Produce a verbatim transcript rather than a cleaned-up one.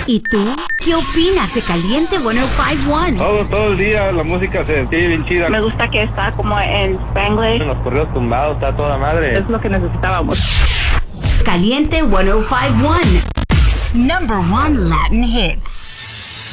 ¿Y tú? ¿Qué opinas de Caliente ciento cinco punto uno? Todo, todo el día la música se sigue bien chida. Me gusta que está como en Spanglish. En los correos tumbados, está toda madre. Es lo que necesitábamos. Caliente ciento cinco punto uno. Number one Latin hits.